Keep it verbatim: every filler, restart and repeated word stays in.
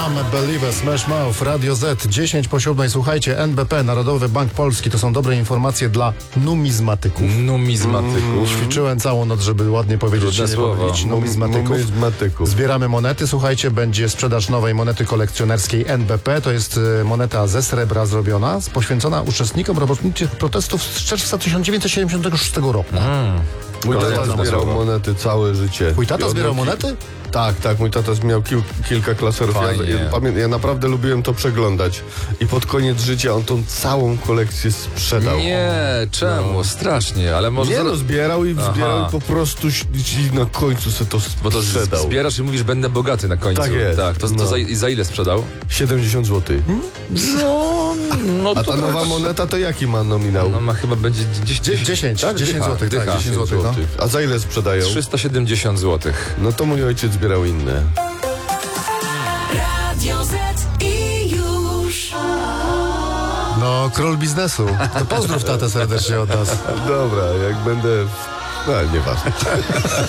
I'm a believer, Smash Mouth, Radio Z, dziesięć po siódmej. Słuchajcie, N B P, Narodowy Bank Polski, to są dobre informacje dla numizmatyków. Numizmatyków. Ćwiczyłem całą noc, żeby ładnie powiedzieć, Trudne nie słowo. powiedzieć. Numizmatyków. Numizmatyków. Zbieramy monety. Słuchajcie, będzie sprzedaż nowej monety kolekcjonerskiej N B P. To jest y, moneta ze srebra zrobiona, poświęcona uczestnikom robotniczych protestów z czerwca tysiąc dziewięćset siedemdziesiątego szóstego roku. Mm. Mój Kolejne tata dobre zbierał słowo. monety całe życie. Twój tata I zbierał odnosi- monety? Tak, tak, mój tata miał kil, kilka klaserów. Ja, Fajnie. ja, pamię- ja naprawdę lubiłem to przeglądać. I pod koniec życia on tą całą kolekcję sprzedał. Nie, czemu? Strasznie, ale może... Nie zaraz- no, zbierał i Aha. zbierał i po prostu i na końcu se to Bo to sprzedał. zbierasz i mówisz, będę bogaty na końcu. Tak jest. Tak, to, to No. za, za ile sprzedał? siedemdziesiąt złotych. No, no A ta nowa moneta to jaki ma nominał? No ma chyba będzie gdzieś... Dzie- dziesięć, tak? dziesięć Dycha, złotych, tak, dycha. dziesięć złotych, no. A za ile sprzedają? trzysta siedemdziesiąt złotych. No to mój ojciec zbierał inne. Radio Z i już. No, król biznesu. To pozdrów tatę serdecznie od nas. Dobra, jak będę... No, ale nieważne.